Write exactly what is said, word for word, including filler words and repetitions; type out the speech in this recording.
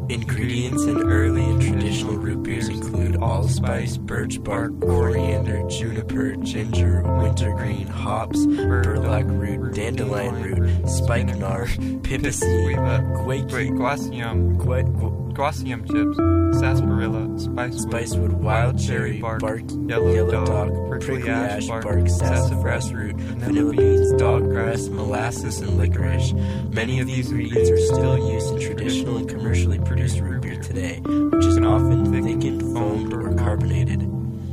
Ingredients in early and traditional root beers include allspice, birch bark, coriander, juniper, ginger, wintergreen, hops, burdock root, dandelion root, spikenard, pipeseed, We've uh, wait, quake, glossium, quake, glossium chips, sarsaparilla, spicewood, spicewood, wild cherry, bark, bark, yellow, yellow dog, dog, prickly, prickly ash, ash bark, bark, sassafras sassafras root, vanilla vanilla beans, beans, doggrass, doggrass, molasses, and licorice. Many of these ingredients are still used in traditional and commercially produced root beer today, which is often thickened, foamed, or carbonated.